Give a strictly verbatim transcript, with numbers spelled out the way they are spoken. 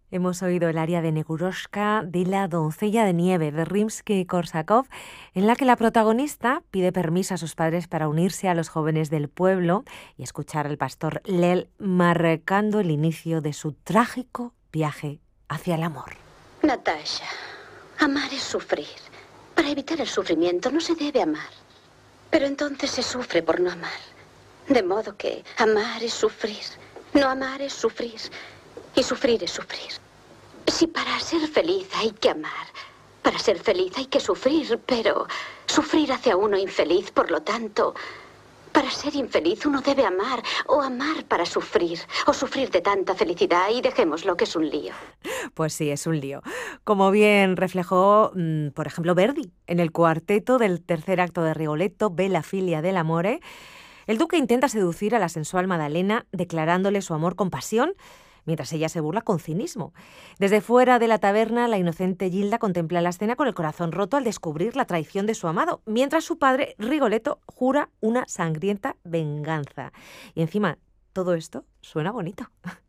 Hemos oído el aria de Neguroshka de La doncella de nieve de Rimsky-Korsakov, en la que la protagonista pide permiso a sus padres para unirse a los jóvenes del pueblo y escuchar al pastor Lel marcando el inicio de su trágico viaje hacia el amor. Natasha, amar es sufrir. Para evitar el sufrimiento no se debe amar. Pero entonces se sufre por no amar. De modo que amar es sufrir. No amar es sufrir. Y sufrir es sufrir. Si para ser feliz hay que amar, para ser feliz hay que sufrir, pero sufrir hace a uno infeliz, por lo tanto, para ser infeliz uno debe amar, o amar para sufrir, o sufrir de tanta felicidad, y dejémoslo que es un lío. Pues sí, es un lío. Como bien reflejó, mmm, por ejemplo, Verdi, en el cuarteto del tercer acto de Rigoletto, Bella Filia dell'amore. El duque intenta seducir a la sensual Madalena, declarándole su amor con pasión, mientras ella se burla con cinismo. Desde fuera de la taberna, la inocente Gilda contempla la escena con el corazón roto al descubrir la traición de su amado, mientras su padre, Rigoletto, jura una sangrienta venganza. Y encima, todo esto suena bonito.